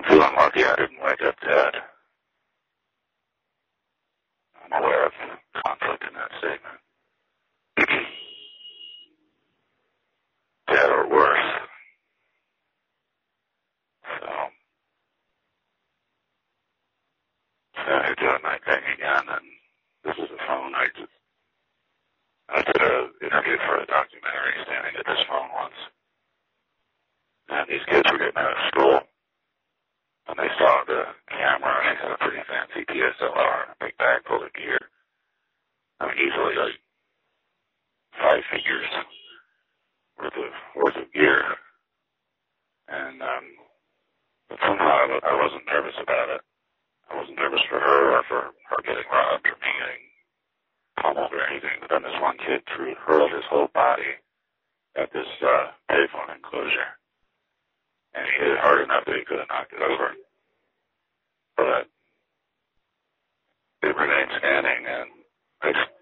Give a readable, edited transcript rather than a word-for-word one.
feeling lucky I didn't wake up dead. I'm aware of conflict in that statement. Dead or worse. So I do a night thing again, and this is a phone. I did an interview for a documentary standing at this phone once, and these kids were getting out of school, and they saw the camera, and it had a pretty fancy DSLR and a big bag full of gear. I mean, easily like 5 figures worth of gear. And but somehow I wasn't nervous about it. I wasn't nervous for her or for her getting robbed or me getting pummeled or anything. But then this one kid hurled his whole body at this payphone enclosure. And he hit it hard enough that he could have knocked it over. But it remained standing, and I